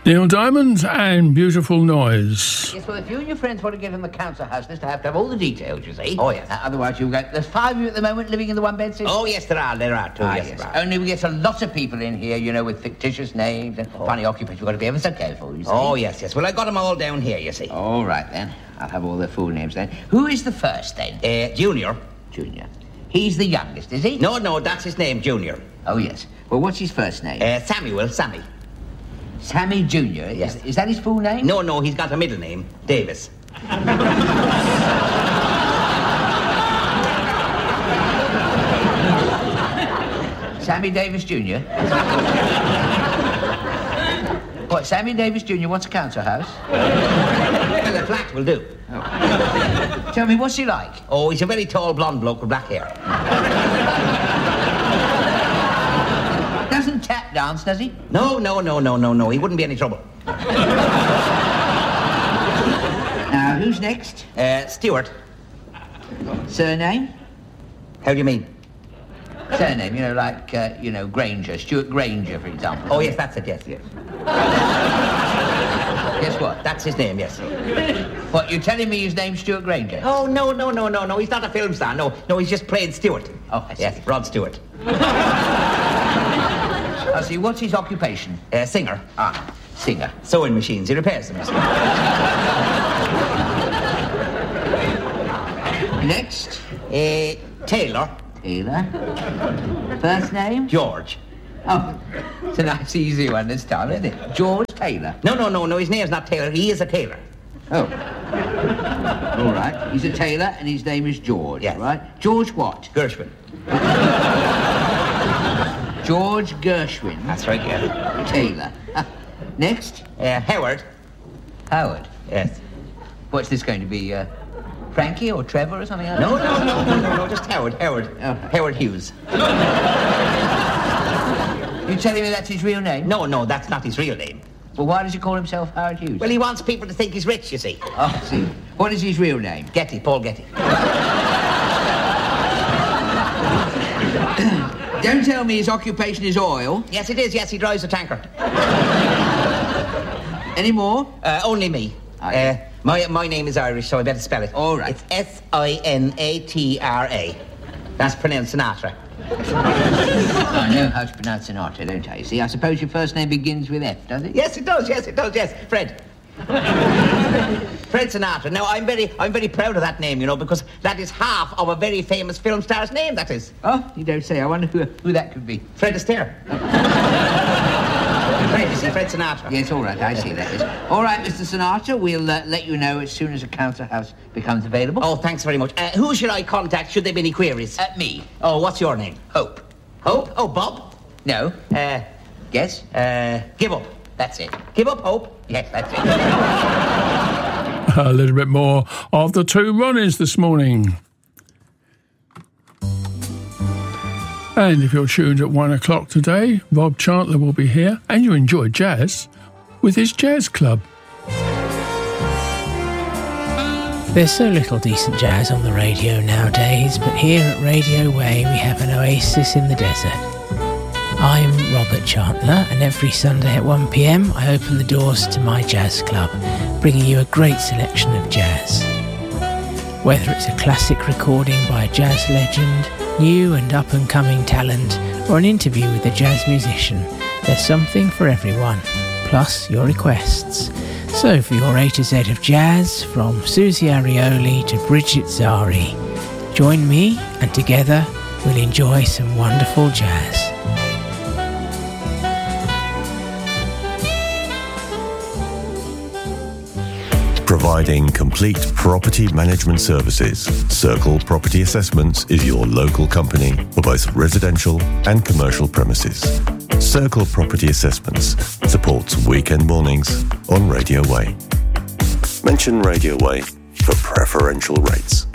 Neil Diamond and Beautiful Noise. Yes, well, if you and your friends want to get in the council house, there's to have all the details, you see. Oh, yes. Otherwise, you'll get... There's 5 of you at the moment living in the one-bed system? Oh, yes, there are two, yes. Right. Only we get a lot of people in here, you know, with fictitious names and funny occupations. You've got to be ever so careful, you see. Oh, yes. Well, I got them all down here, you see. All right, then. I'll have all their full names, then. Who is the first, then? Junior. Junior. He's the youngest, is he? No, that's his name, Junior. Oh, yes. Well, what's his first name? Sammy. Sammy Junior? Yes. Is that his full name? No, he's got a middle name, Davis. Sammy Davis Jr.? What, Sammy Davis Jr. wants a council house? Well, a flat will do. Oh. Tell me, what's he like? Oh, he's a very tall blonde bloke with black hair. Doesn't tap dance, does he? No. He wouldn't be any trouble. Now, who's next? Stuart. Surname? How do you mean? Surname, you know, like, Granger. Stuart Granger, for example. Oh, yes, that's it, yes. Guess what? That's his name, yes. What, you're telling me his name's Stuart Granger? Oh, no. He's not a film star. No, he's just playing Stuart. Oh, I see. Yes, Rod Stewart. I see. What's his occupation? Singer. Ah, singer. Sewing machines. He repairs them. Next? Taylor. Taylor. First name? George. Oh, it's a nice, easy one this time, isn't it? George Taylor. No, his name's not Taylor. He is a tailor. Oh. All right. He's a tailor, and his name is George, yes. Right? George what? Gershwin. George Gershwin. That's right, yeah. Taylor. Next? Howard. Howard? Yes. What's this going to be, Frankie or Trevor or something like that? No, just Howard. Oh. Howard Hughes. You telling me that's his real name? No, that's not his real name. Well, why does he call himself Howard Hughes? Well, he wants people to think he's rich, you see. Oh, I see. What is his real name? Paul Getty. Don't tell me his occupation is oil. Yes, it is. Yes, he drives a tanker. Any more? Only me. My name is Irish, so I better spell it. All right. It's Sinatra. That's pronounced Sinatra. I know how to pronounce Sinatra, don't I? See, I suppose your first name begins with F, does it? Yes, it does. Fred. Fred Sinatra. Now, I'm very proud of that name, you know, because that is half of a very famous film star's name, that is. Oh, you don't say. I wonder who that could be. Fred Astaire. Fred, you see, Fred Sinatra. Yes, all right, I see that is. All right, Mr. Sinatra, we'll let you know as soon as a council house becomes available. Oh, thanks very much. Who should I contact should there be any queries? Me. Oh, what's your name? Hope. Hope? Oh, Bob? No. Guess? Give up. That's it. Give up, Hope? Yes, that's it. A little bit more of the two Ronnies this morning. And if you're tuned at 1 o'clock today, Rob Chandler will be here, and you enjoy jazz with his jazz club. There's so little decent jazz on the radio nowadays, but here at Radio Way we have an oasis in the desert. I'm Robert Chandler, and every Sunday at 1 p.m. I open the doors to my jazz club, bringing you a great selection of jazz. Whether it's a classic recording by a jazz legend, new and up-and-coming talent, or an interview with a jazz musician, there's something for everyone, plus your requests. So for your A to Z of jazz, from Susie Arioli to Bridget Zari, join me and together we'll enjoy some wonderful jazz. Providing complete property management services, Circle Property Assessments is your local company for both residential and commercial premises. Circle Property Assessments supports weekend mornings on Radio Way. Mention Radio Way for preferential rates.